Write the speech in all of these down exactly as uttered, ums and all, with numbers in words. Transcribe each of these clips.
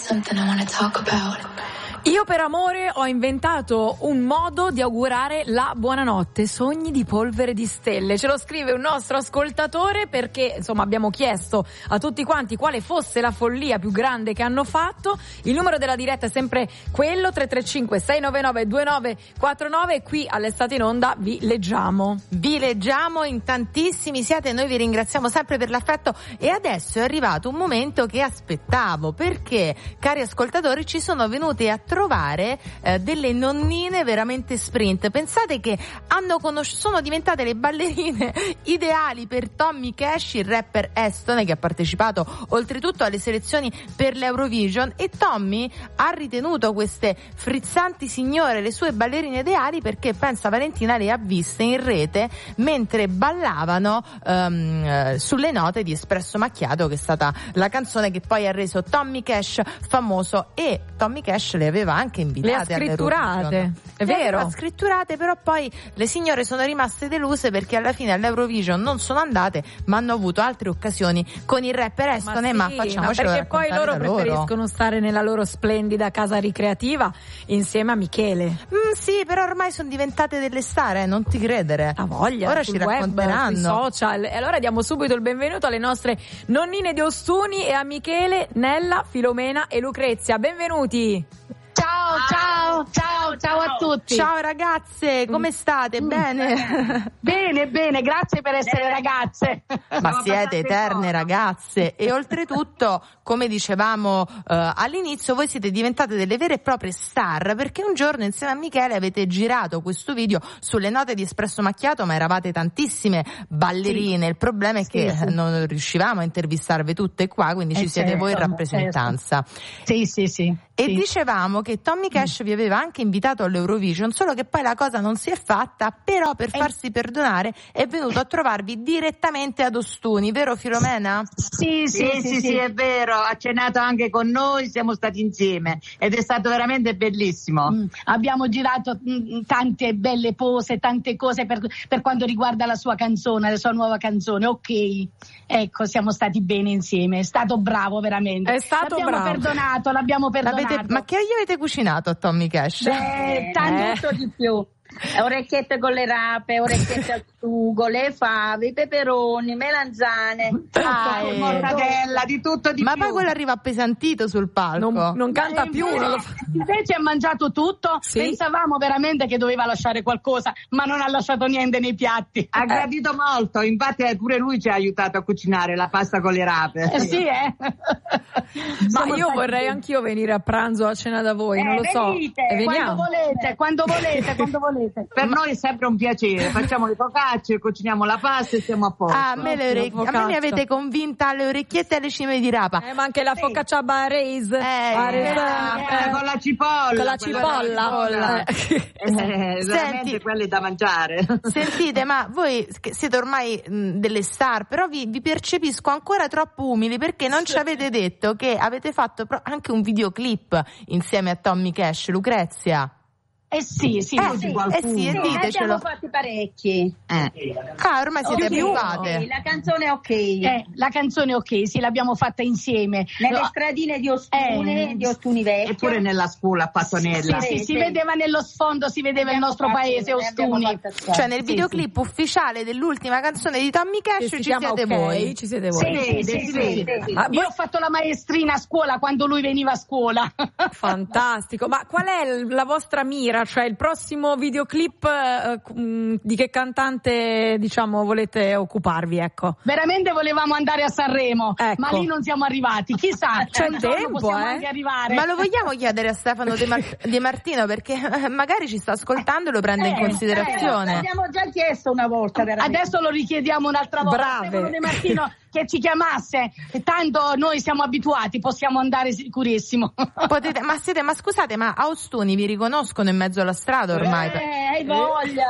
something I wanna talk about. Io per amore ho inventato un modo di augurare la buonanotte, sogni di polvere di stelle. Ce lo scrive un nostro ascoltatore perché insomma abbiamo chiesto a tutti quanti quale fosse la follia più grande che hanno fatto. Il numero della diretta è sempre quello, tre tre cinque sei nove nove due nove quattro nove, e qui all'Estate in Onda vi leggiamo. Vi leggiamo, in tantissimi siete, noi vi ringraziamo sempre per l'affetto, e adesso è arrivato un momento che aspettavo, perché cari ascoltatori ci sono venuti a trovare eh, delle nonnine veramente sprint. Pensate che hanno conosciuto, sono diventate le ballerine ideali per Tommy Cash, il rapper estone che ha partecipato oltretutto alle selezioni per l'Eurovision, e Tommy ha ritenuto queste frizzanti signore le sue ballerine ideali perché, pensa Valentina, le ha viste in rete mentre ballavano um, sulle note di Espresso Macchiato, che è stata la canzone che poi ha reso Tommy Cash famoso, e Tommy Cash le aveva anche invitate, le ha scritturate, è le vero, ha scritturate, però poi le signore sono rimaste deluse perché alla fine all'Eurovision non sono andate, ma hanno avuto altre occasioni con il rapper estone. Ma, sì, ma facciamocelo, ma perché poi loro preferiscono loro. stare nella loro splendida casa ricreativa insieme a Michele. Mm, sì, però ormai sono diventate delle star, eh, non ti credere. A voglia, ora sul ci racconteranno web, sui social. E allora diamo subito il benvenuto alle nostre nonnine di Ostuni e a Michele, Nella, Filomena e Lucrezia. Benvenuti. Ciao, ciao, ciao, ciao a tutti. Ciao ragazze, come state? Mm. Bene? Bene, bene, grazie per essere ragazze. Ma siete eterne ragazze, e oltretutto, come dicevamo uh, all'inizio, voi siete diventate delle vere e proprie star, perché un giorno insieme a Michele avete girato questo video sulle note di Espresso Macchiato, ma eravate tantissime ballerine, sì. Il problema è che sì, sì. non riuscivamo a intervistarvi tutte qua, quindi eh ci siete certo, voi in rappresentanza. Certo. Sì, sì, sì. E sì. dicevamo che Tommy Cash vi aveva anche invitato all'Eurovision, solo che poi la cosa non si è fatta, però per farsi perdonare è venuto a trovarvi direttamente ad Ostuni, vero Filomena? Sì, sì, sì, sì, sì, sì, è vero, ha cenato anche con noi, siamo stati insieme ed è stato veramente bellissimo. Mm, abbiamo girato mm, tante belle pose, tante cose per, per quanto riguarda la sua canzone, la sua nuova canzone, ok, ecco, siamo stati bene insieme, è stato bravo veramente. È stato l'abbiamo bravo. perdonato, l'abbiamo perdonato. Avete, ma che gli avete cucinato a Tommy Cash? Beh, tanto eh. di più. Orecchiette con le rape, orecchiette al sugo, le fave, i peperoni, melanzane, ah, eh, mortadella, di tutto di ma più. Ma poi quello arriva appesantito sul palco. Non, non canta più. Invece, non lo fa. invece ha mangiato tutto, sì? Pensavamo veramente che doveva lasciare qualcosa, ma non ha lasciato niente nei piatti. Ha gradito eh. molto, infatti pure lui ci ha aiutato a cucinare la pasta con le rape. Eh sì, eh. Ma io vorrei anch'io venire a pranzo, a cena da voi, eh, non lo so. Venite, e veniamo. Quando volete, quando volete, quando volete. Per noi è sempre un piacere, facciamo le focacce, cuciniamo la pasta e siamo a posto. Ah, a me, le orecchie, a me mi avete convinta alle orecchiette e alle cime di rapa. Eh, ma anche la focaccia barese, eh, eh, eh, con la cipolla. Con la cipolla. Eh, eh, veramente quelle da mangiare. Sentite, ma voi siete ormai mh, delle star, però vi, vi percepisco ancora troppo umili, perché non ci avete detto che avete fatto pro- anche un videoclip insieme a Tommy Cash, Lucrezia. Eh sì, sì, eh sì, eh sì, sì, ditecelo. Abbiamo fatti parecchi. Eh. Ah, ormai siete okay, abituate. Okay, la canzone è ok. Eh, la canzone è ok, sì, l'abbiamo fatta insieme. Nelle no. stradine di Ostuni, eh, di Ostuni Vecchio. Eppure nella scuola a Pattonella. Sì, sì, sì, si vedeva nello sfondo, si vedeva il nostro paese, Ostuni. Cioè nel videoclip sì, ufficiale dell'ultima canzone di Tommy Cash ci siete okay, voi. Ci siete voi. Sì, sì, sì, sì, sì. Ma io voi... ho fatto la maestrina a scuola quando lui veniva a scuola. Fantastico. Ma qual è la vostra mira? Cioè il prossimo videoclip eh, di che cantante, diciamo, volete occuparvi, ecco? Veramente volevamo andare a Sanremo, ecco. Ma lì non siamo arrivati. Chissà, c'è tempo, possiamo eh? anche arrivare. Ma lo vogliamo chiedere a Stefano De, Mar- De Martino, perché magari ci sta ascoltando e lo prende eh, in considerazione. Eh, l'abbiamo già chiesto una volta, veramente. Adesso lo richiediamo un'altra volta. Brave. Stefano De Martino che ci chiamasse, tanto noi siamo abituati, possiamo andare sicurissimo. Potete, ma siete, ma scusate, ma a Ostuni vi riconoscono in mezzo alla strada ormai? Eh, hai voglia.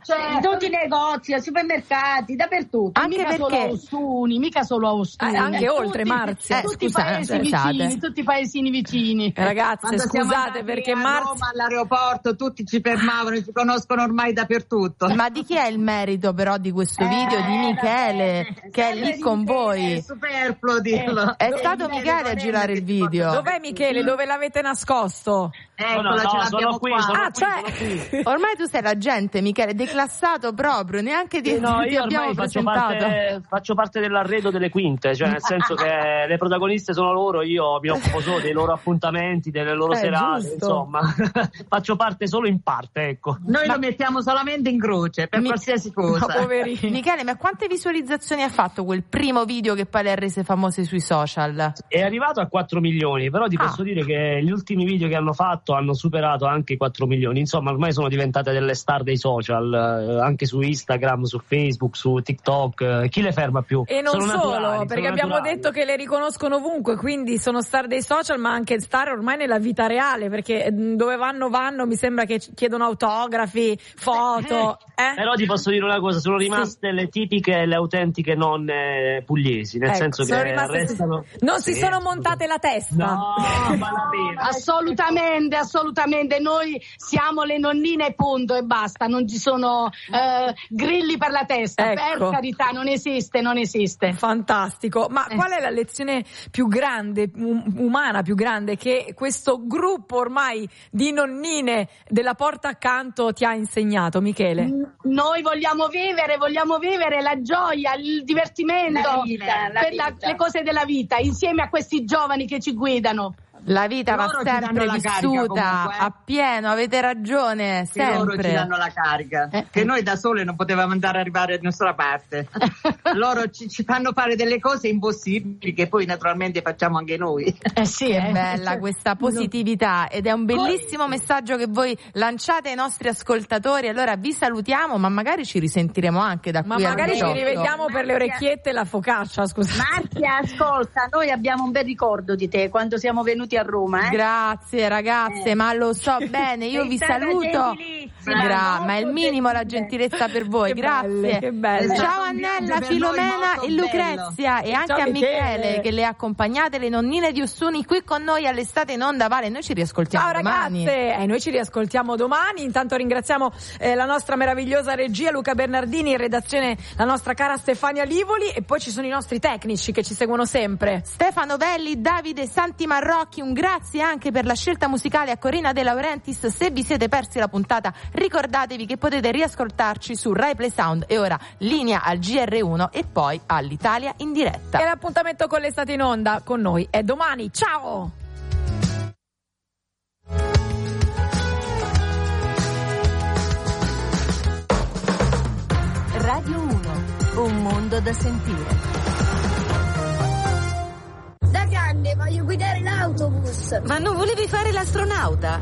Cioè, in tutti i negozi, ai supermercati, dappertutto. Anche mica perché solo a Ostuni, mica solo a Ostuni. Eh, anche tutti, oltre, Marzia. Eh, tutti i scusate, paesi scusate. vicini, tutti i paesini vicini. Eh, ragazze, Quando siamo scusate andati perché a Marzia... Roma all'aeroporto tutti ci fermavano, ci conoscono ormai dappertutto. Ma di chi è il merito però di questo video? Di Michele, che è lì con voi. È superfluo dirlo. È stato Michele a girare il video. Dov'è Michele? Dove l'avete nascosto? Eccola, No, no, ce no, l'abbiamo sono qui, qua. sono Ah, qui, cioè... sono qui. Ormai tu sei l'agente, Michele, declassato proprio, neanche ti, No, ti io abbiamo ormai faccio presentato. parte, faccio parte dell'arredo delle quinte, cioè nel senso che le protagoniste sono loro, io mi occupo solo dei loro appuntamenti, delle loro Eh, serate, giusto. insomma, faccio parte solo in parte, ecco. Noi lo mettiamo solamente in croce per Mi- qualsiasi Ma cosa. poverini. Michele, ma quante visualizzazioni ha fatto quel primo video che poi le ha rese famose sui social? È arrivato a quattro milioni, però ti Ah. posso dire che gli ultimi video che hanno fatto hanno superato anche i quattro milioni, insomma ormai sono diventate delle star dei social, eh, anche su Instagram, su Facebook, su TikTok, eh, chi le ferma più? E non Sono solo, naturali, perché sono abbiamo naturali. detto che le riconoscono ovunque, quindi sono star dei social, ma anche star ormai nella vita reale, perché mh, dove vanno vanno, mi sembra che c- chiedono autografi, foto. Eh? Però ti posso dire una cosa, sono rimaste le tipiche e le autentiche nonne pugliesi, nel Ecco, senso sono che rimaste- restano... Non Sì, si sono scusa. montate la testa. No, ma la pena. Assolutamente, assolutamente. Noi siamo le nonnine, punto e basta. Non ci sono eh, grilli per la testa. Ecco. Per carità, non esiste, non esiste. Fantastico, ma Eh. qual è la lezione più grande, um- umana più grande che questo gruppo ormai di nonnine della porta accanto ti ha insegnato, Michele? Noi vogliamo vivere, vogliamo vivere la gioia, il divertimento, La vita, la per la- vita. le cose della vita, insieme a questi giovani che ci guidano. La vita va Loro ci danno sempre la carica vissuta comunque, eh. appieno, avete ragione, Che loro ci sempre. danno la carica, Eh. che noi da sole non potevamo andare a arrivare a nessuna parte. Loro ci, ci fanno fare delle cose impossibili che poi naturalmente facciamo anche noi. Eh sì, Che eh. bella questa positività ed è un bellissimo messaggio che voi lanciate ai nostri ascoltatori. Allora vi salutiamo, ma magari ci risentiremo anche da Ma qui al magari ci diciotto. rivediamo per le orecchiette e la focaccia, scusa. Marzia, ascolta, noi abbiamo un bel ricordo di te quando siamo venuti a Roma, eh? Grazie ragazze, Eh. ma lo so bene, io Sei vi stata saluto. gentilissima, Gra- ma è il molto minimo la gentile. gentilezza per voi, Che grazie. belle, che belle. Ciao È stato un viaggio Annella, per Filomena noi molto e Lucrezia e anche Ciao, a Michele Michele. che le accompagnate, le nonnine di Ossuni qui con noi all'estate in onda. Vale, noi ci riascoltiamo Ciao domani. ragazze, eh, noi ci riascoltiamo domani. Intanto ringraziamo eh, la nostra meravigliosa regia Luca Bernardini, in redazione la nostra cara Stefania Livoli e poi ci sono i nostri tecnici che ci seguono sempre. Stefano Belli, Davide Santi Marrocchi, un grazie anche per la scelta musicale a Corina De Laurentiis. Se vi siete persi la puntata, ricordatevi che potete riascoltarci su Rai Play Sound e ora linea al G R uno e poi all'Italia in diretta. E l'appuntamento con l'estate in onda con noi è domani. Ciao! Radio uno, un mondo da sentire. Da grande voglio guidare l'autobus. Ma non volevi fare l'astronauta?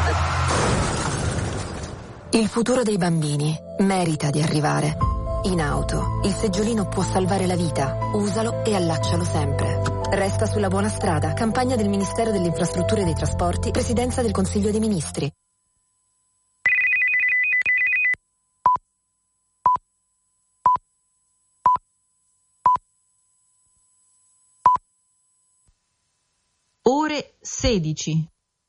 Il futuro dei bambini merita di arrivare. In auto, il seggiolino può salvare la vita. Usalo e allaccialo sempre. Resta sulla buona strada. Campagna del Ministero delle Infrastrutture e dei Trasporti, Presidenza del Consiglio dei Ministri. Ore sedici.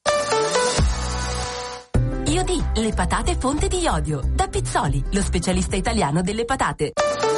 Iodi, le patate fonte di iodio. Da Pizzoli, lo specialista italiano delle patate.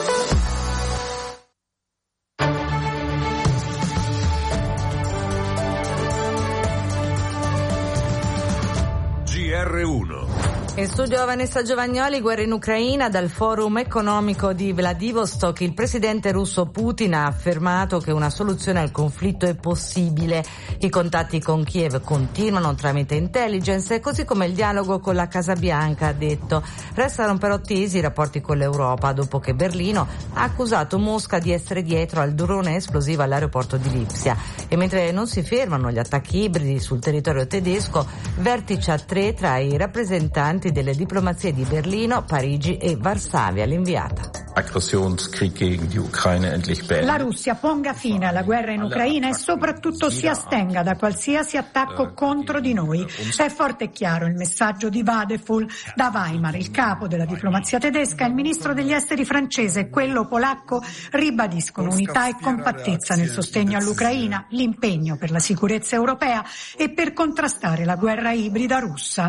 G R uno. In studio Vanessa Giovagnoli, guerra in Ucraina. Dal forum economico di Vladivostok il presidente russo Putin ha affermato che una soluzione al conflitto è possibile. I contatti con Kiev continuano tramite intelligence, così come il dialogo con la Casa Bianca, ha detto. Restano però tesi i rapporti con l'Europa dopo che Berlino ha accusato Mosca di essere dietro al drone esplosivo all'aeroporto di Lipsia. E mentre non si fermano gli attacchi ibridi sul territorio tedesco, vertice a tre tra i rappresentanti delle diplomazie di Berlino, Parigi e Varsavia, l'inviata. La Russia ponga fine alla guerra in Ucraina e soprattutto si astenga da qualsiasi attacco contro di noi. È forte e chiaro il messaggio di Vadeful da Weimar. Il capo della diplomazia tedesca, il ministro degli esteri francese e quello polacco ribadiscono unità e compattezza nel sostegno all'Ucraina, l'impegno per la sicurezza europea e per contrastare la guerra ibrida russa.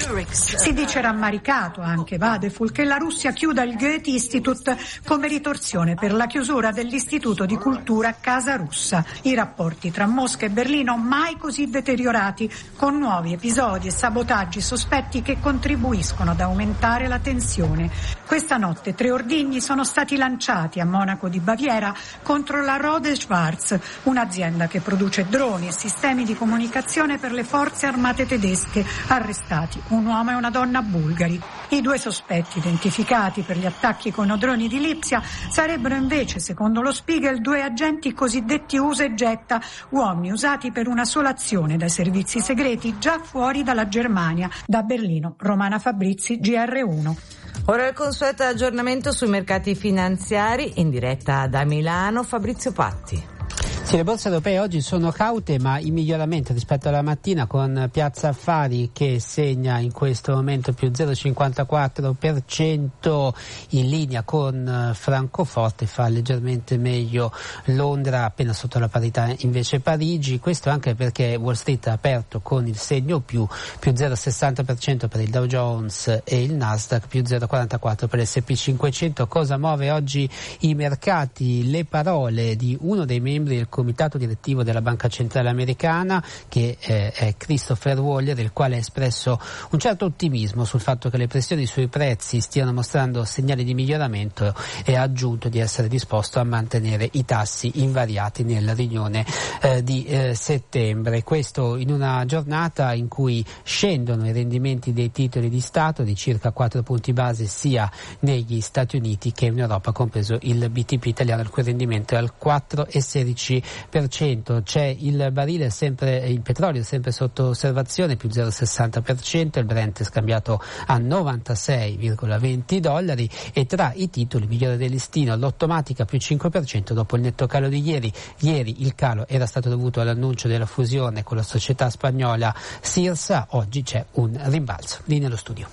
Si dice rammaricato anche Vadeful che la Russia chiuda il Goethe Institut come ritorsione per la chiusura dell'Istituto di Cultura Casa Russa. I rapporti tra Mosca e Berlino mai così deteriorati, con nuovi episodi e sabotaggi sospetti che contribuiscono ad aumentare la tensione. Questa notte tre ordigni sono stati lanciati a Monaco di Baviera contro la Rode Schwarz, un'azienda che produce droni e sistemi di comunicazione per le forze armate tedesche. Arrestati un uomo e una donna bulgari. I due sospetti identificati per gli attacchi con droni di Lipsia sarebbero invece, secondo lo Spiegel, due agenti cosiddetti usa e getta, uomini usati per una sola azione dai servizi segreti già fuori dalla Germania. Da Berlino, Romana Fabrizi, G R uno. Ora il consueto aggiornamento sui mercati finanziari, in diretta da Milano, Fabrizio Patti. Sì, le borse europee oggi sono caute, ma in miglioramento rispetto alla mattina, con Piazza Affari che segna in questo momento più zero virgola cinquantaquattro per cento, in linea con Francoforte, fa leggermente meglio Londra, appena sotto la parità invece Parigi. Questo anche perché Wall Street ha aperto con il segno più, più zero virgola sessanta per cento per il Dow Jones e il Nasdaq, più zero virgola quarantaquattro per l'esse e pi cinquecento. Cosa muove oggi i mercati? Le parole di uno dei membri del comitato direttivo della Banca Centrale Americana, che eh, è Christopher Waller, il quale ha espresso un certo ottimismo sul fatto che le pressioni sui prezzi stiano mostrando segnali di miglioramento, e ha aggiunto di essere disposto a mantenere i tassi invariati nella riunione eh, di eh, settembre. Questo in una giornata in cui scendono i rendimenti dei titoli di Stato di circa quattro punti base sia negli Stati Uniti che in Europa, compreso il B T P italiano, il cui rendimento è al quattro virgola sedici per cento. C'è il barile sempre, il petrolio sempre sotto osservazione, più zero virgola sessanta per cento, il Brent è scambiato a novantasei virgola venti dollari, e tra i titoli migliore del listino l'Automatica più cinque per cento dopo il netto calo di ieri. Ieri il calo era stato dovuto all'annuncio della fusione con la società spagnola Sirsa, oggi c'è un rimbalzo. Lì nello studio.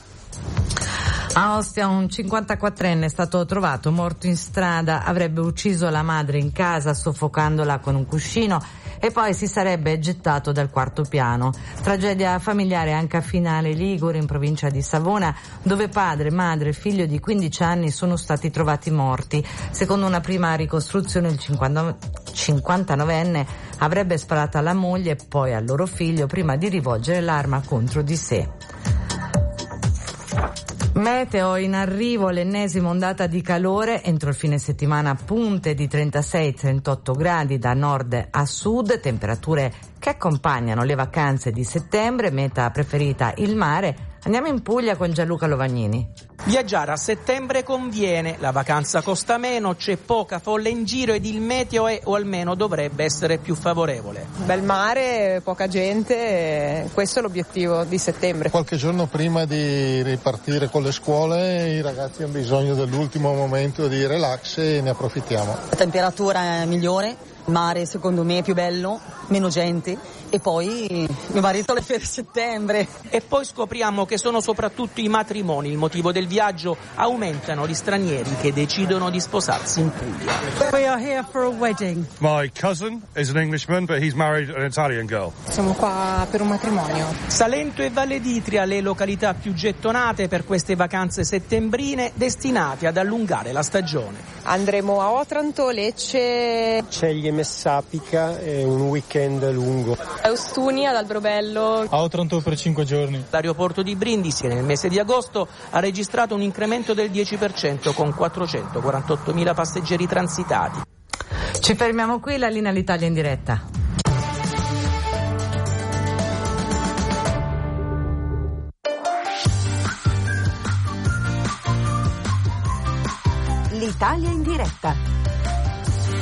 A Ostia un cinquantaquattrenne è stato trovato morto in strada, avrebbe ucciso la madre in casa soffocandola con un cuscino e poi si sarebbe gettato dal quarto piano. Tragedia familiare anche a Finale Ligure, in provincia di Savona, dove padre, madre e figlio di quindici anni sono stati trovati morti. Secondo una prima ricostruzione il cinquantanovenne avrebbe sparato alla moglie e poi al loro figlio prima di rivolgere l'arma contro di sé. Meteo, in arrivo l'ennesima ondata di calore, entro il fine settimana punte di trentasei trentotto gradi da nord a sud, temperature che accompagnano le vacanze di settembre, meta preferita il mare. Andiamo in Puglia con Gianluca Lovagnini. Viaggiare a settembre conviene, la vacanza costa meno, c'è poca folla in giro ed il meteo è, o almeno dovrebbe essere, più favorevole. Bel mare, poca gente, questo è l'obiettivo di settembre. Qualche giorno prima di ripartire con le scuole i ragazzi hanno bisogno dell'ultimo momento di relax e ne approfittiamo. La temperatura è migliore, il mare secondo me è più bello, meno gente. E poi mio marito le ferie a settembre. E poi scopriamo che sono soprattutto i matrimoni il motivo del viaggio. Aumentano gli stranieri che decidono di sposarsi in Puglia. We are here for a wedding. My cousin is an Englishman, but he's married an Italian girl. Siamo qua per un matrimonio. Salento e Valle d'Itria, le località più gettonate per queste vacanze settembrine destinate ad allungare la stagione. Andremo a Otranto, Lecce, Ceglie, Messapica e un weekend lungo. Eustuni ad Alberobello. A Otranto per cinque giorni. L'aeroporto di Brindisi nel mese di agosto ha registrato un incremento del dieci per cento con quattrocentoquarantottomila passeggeri transitati. Ci fermiamo qui, la linea all'Italia in diretta. L'Italia in diretta.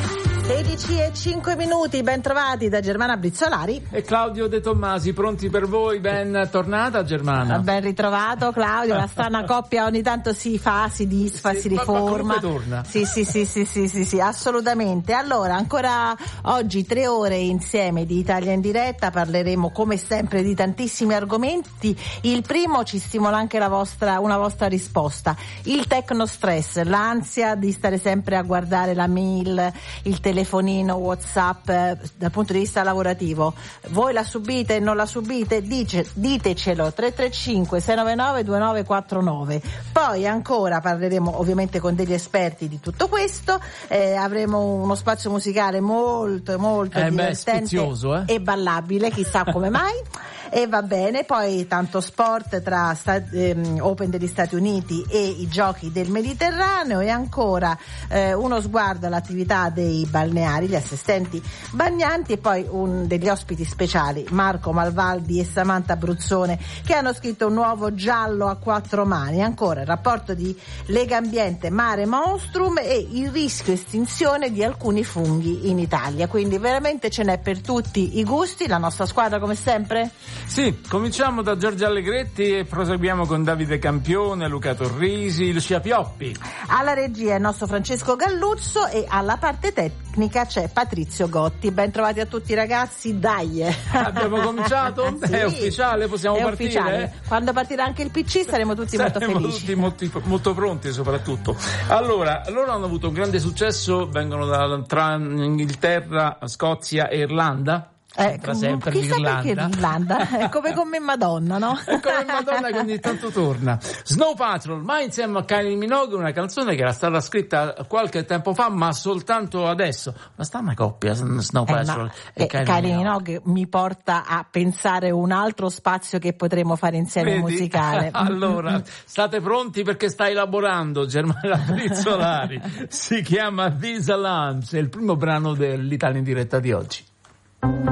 sedici e cinque minuti, ben trovati da Germana Brizzolari e Claudio De Tommasi, pronti per voi? Ben tornata Germana. Ben ritrovato Claudio, la strana coppia ogni tanto si fa, si disfa, sì, si riforma. Ma torna. Sì, sì, sì, sì, sì, sì, sì, assolutamente. Allora, ancora oggi tre ore insieme di Italia in diretta, parleremo come sempre di tantissimi argomenti. Il primo ci stimola anche la vostra, una vostra risposta. Il tecno stress, l'ansia di stare sempre a guardare la mail, il telefonino, WhatsApp, eh, dal punto di vista lavorativo. Voi la subite, non la subite? Dice, ditecelo, tre tre cinque sei nove nove due nove quattro nove. Poi ancora parleremo ovviamente con degli esperti di tutto questo, eh, avremo uno spazio musicale molto molto eh divertente beh, eh? e ballabile, chissà come mai. E va bene, poi tanto sport tra sta, ehm, Open degli Stati Uniti e i giochi del Mediterraneo, e ancora eh, uno sguardo all'attività dei balneari, gli assistenti bagnanti, e poi un degli ospiti speciali, Marco Malvaldi e Samantha Bruzzone, che hanno scritto un nuovo giallo a quattro mani. Ancora il rapporto di Legambiente Mare Monstrum e il rischio estinzione di alcuni funghi in Italia. Quindi veramente ce n'è per tutti i gusti. La nostra squadra come sempre? Sì, cominciamo da Giorgia Allegretti e proseguiamo con Davide Campione, Luca Torrisi, Lucia Pioppi. Alla regia il nostro Francesco Galluzzo e alla parte tecnica c'è Patrizio Gotti. Ben trovati a tutti ragazzi, dai! Abbiamo cominciato? Sì, è ufficiale, possiamo è partire? Ufficiale. Quando partirà anche il P C saremo tutti saremo molto felici. Tutti molto, molto pronti soprattutto. Allora, loro hanno avuto un grande successo, vengono da, tra Inghilterra, Scozia e Irlanda. Eh, sempre chissà l'Irlanda. Perché l'Irlanda è come con me Madonna, no? È come Madonna che ogni tanto torna. Snow Patrol, ma insieme a Kylie Minogue, una canzone che era stata scritta qualche tempo fa, ma soltanto adesso. Ma sta una coppia, Snow Patrol eh, e Kylie, Kylie Minogue. Minogue mi porta a pensare un altro spazio che potremo fare insieme. Vedi? Musicale. Allora, state pronti perché sta elaborando Germana Brizzolari. Si chiama Visa Lunch, è il primo brano dell'Italia in diretta di oggi.